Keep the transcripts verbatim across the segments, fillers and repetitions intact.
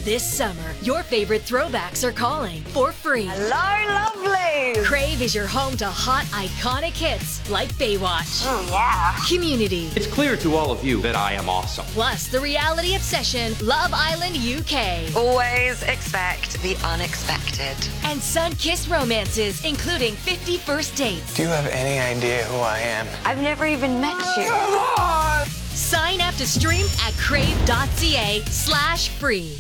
This summer, your favorite throwbacks are calling for free. Hello, lovely! Crave is your home to hot, iconic hits like Baywatch. Oh, yeah. Community. It's clear to all of you that I am awesome. Plus, the reality obsession, Love Island U K. Always expect the unexpected. And sun-kissed romances, including fifty First Dates. Do you have any idea who I am? I've never even met you. Come on! Sign up to stream at crave.ca slash free.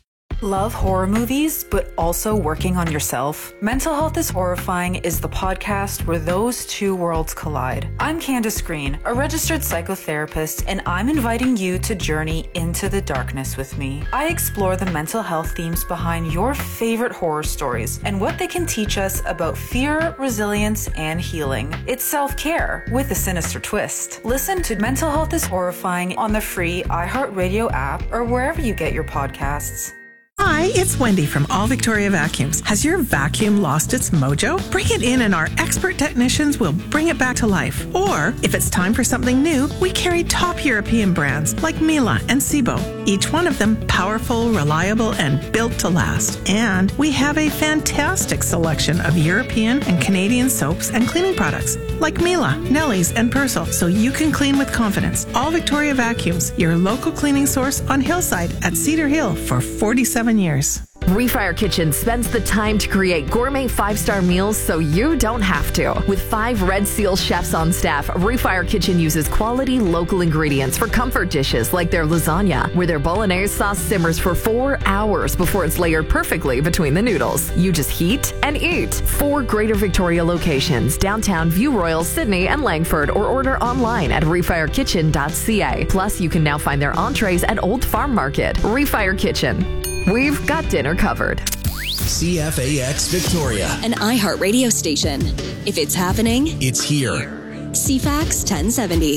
Love horror movies, but also working on yourself? Mental Health is Horrifying is the podcast where those two worlds collide. I'm Candace Green, a registered psychotherapist, and I'm inviting you to journey into the darkness with me. I explore the mental health themes behind your favorite horror stories and what they can teach us about fear, resilience, and healing. It's self-care with a sinister twist. Listen to Mental Health is Horrifying on the free iHeartRadio app or wherever you get your podcasts. Hi, it's Wendy from All Victoria Vacuums. Has your vacuum lost its mojo? Bring it in and our expert technicians will bring it back to life. Or, if it's time for something new, we carry top European brands like Miele and Sebo. Each one of them powerful, reliable, and built to last. And we have a fantastic selection of European and Canadian soaps and cleaning products like Miele, Nellie's, and Persil, so you can clean with confidence. All Victoria Vacuums, your local cleaning source on Hillside at Cedar Hill for forty-seven years. Refire Kitchen spends the time to create gourmet five-star meals so you don't have to. With five Red Seal chefs on staff, Refire Kitchen uses quality local ingredients for comfort dishes like their lasagna, where their bolognese sauce simmers for four hours before it's layered perfectly between the noodles. You just heat and eat. Four Greater Victoria locations, downtown, View Royal, Sydney, and Langford, or order online at refire kitchen dot c a. Plus, you can now find their entrees at Old Farm Market. Refire Kitchen. We've got dinner covered. C F A X Victoria, an iHeart radio station. If it's happening, it's here. C FAX ten seventy.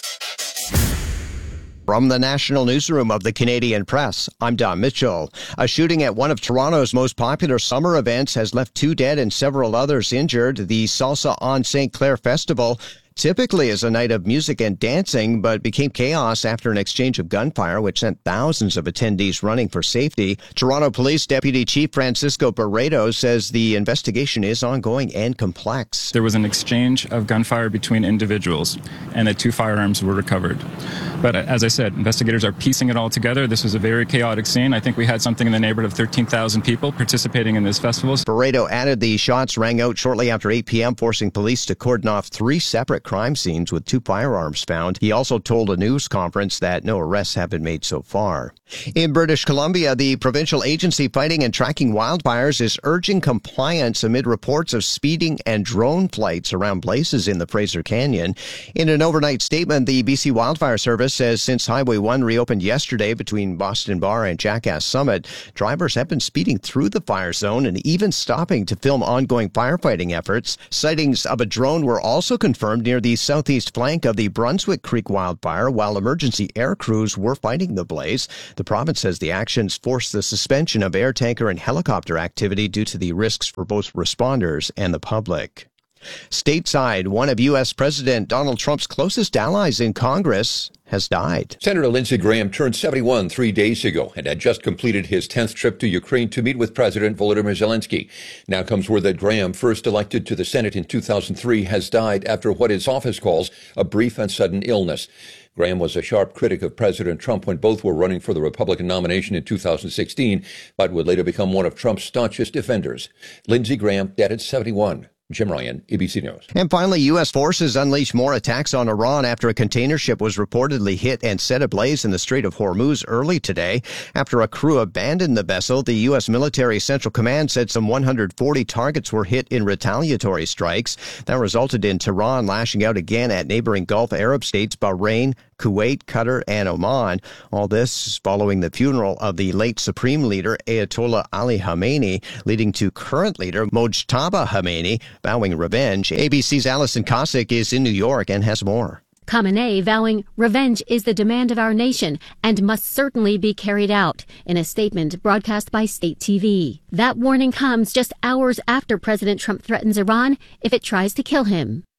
From the National Newsroom of the Canadian Press, I'm Don Mitchell. A shooting at one of Toronto's most popular summer events has left two dead and several others injured. The Salsa on Saint Clair Festival typically is a night of music and dancing, but became chaos after an exchange of gunfire, which sent thousands of attendees running for safety. Toronto Police Deputy Chief Francisco Barreto says the investigation is ongoing and complex. There was an exchange of gunfire between individuals, and the two firearms were recovered. But as I said, investigators are piecing it all together. This was a very chaotic scene. I think we had something in the neighborhood of thirteen thousand people participating in this festival. Barreto added the shots rang out shortly after eight p.m., forcing police to cordon off three separate crime scenes with two firearms found. He also told a news conference that no arrests have been made so far. In British Columbia, the provincial agency fighting and tracking wildfires is urging compliance amid reports of speeding and drone flights around blazes in the Fraser Canyon. In an overnight statement, the B C Wildfire Service says since Highway one reopened yesterday between Boston Bar and Jackass Summit, drivers have been speeding through the fire zone and even stopping to film ongoing firefighting efforts. Sightings of a drone were also confirmed near the southeast flank of the Brunswick Creek wildfire, while emergency air crews were fighting the blaze. The province says the actions forced the suspension of air tanker and helicopter activity due to the risks for both responders and the public. Stateside, one of U S. President Donald Trump's closest allies in Congress has died. Senator Lindsey Graham turned seventy-one three days ago and had just completed his tenth trip to Ukraine to meet with President Volodymyr Zelensky. Now comes word that Graham, first elected to the Senate in two thousand three, has died after what his office calls a brief and sudden illness. Graham was a sharp critic of President Trump when both were running for the Republican nomination in two thousand sixteen, but would later become one of Trump's staunchest defenders. Lindsey Graham, dead at seventy-one. Jim Ryan, A B C News. And finally, U S forces unleashed more attacks on Iran after a container ship was reportedly hit and set ablaze in the Strait of Hormuz early today. After a crew abandoned the vessel, the U S Military Central Command said some one hundred forty targets were hit in retaliatory strikes. That resulted in Tehran lashing out again at neighboring Gulf Arab states Bahrain, Kuwait, Qatar, and Oman. All this following the funeral of the late Supreme Leader Ayatollah Ali Khamenei, leading to current leader Mojtaba Khamenei vowing revenge. A B C's Alison Cossack is in New York and has more. Khamenei vowing revenge is the demand of our nation and must certainly be carried out, in a statement broadcast by state T V. That warning comes just hours after President Trump threatens Iran if it tries to kill him.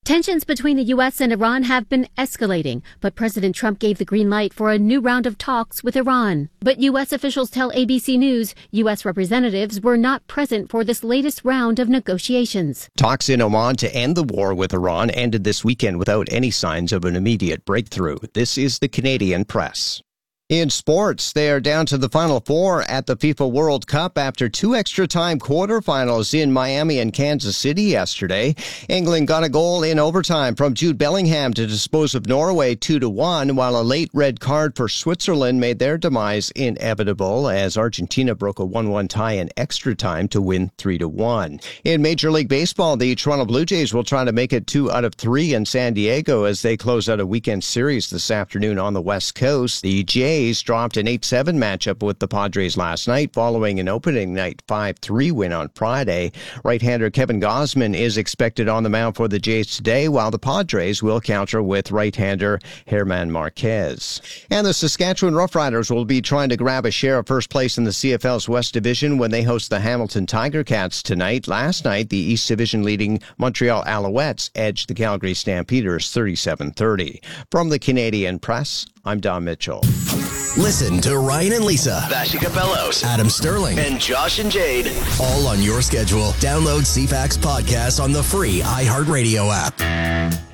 Tensions between the U S and Iran have been escalating, but President Trump gave the green light for a new round of talks with Iran. But U S officials tell A B C News U S representatives were not present for this latest round of negotiations. Talks in Oman to end the war with Iran ended this weekend without any signs of an immediate breakthrough. This is the Canadian Press. In sports, they are down to the Final Four at the FIFA World Cup after two extra-time quarterfinals in Miami and Kansas City yesterday. England got a goal in overtime from Jude Bellingham to dispose of Norway two to one, while a late red card for Switzerland made their demise inevitable as Argentina broke a one one tie in extra time to win three to one. In Major League Baseball, the Toronto Blue Jays will try to make it two out of three in San Diego as they close out a weekend series this afternoon on the West Coast. The Jays dropped an eight seven matchup with the Padres last night following an opening night five three win on Friday. Right-hander Kevin Gausman is expected on the mound for the Jays today, while the Padres will counter with right-hander German Marquez. And the Saskatchewan Roughriders will be trying to grab a share of first place in the C F L's West Division when they host the Hamilton Tiger Cats tonight. Last night, the East Division leading Montreal Alouettes edged the Calgary Stampeders thirty-seven thirty. From the Canadian Press, I'm Don Mitchell. Listen to Ryan and Lisa, Vassy Capellos, Adam Sterling, and Josh and Jade. All on your schedule. Download C FAX podcast on the free iHeartRadio app.